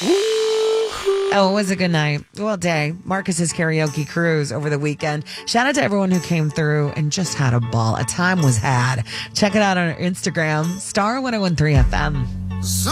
Oh, it was a good night. Well, day. Marcus's karaoke cruise over the weekend. Shout out to everyone who came through and just had a ball. A time was had. Check it out on our Instagram, Star 1013 FM.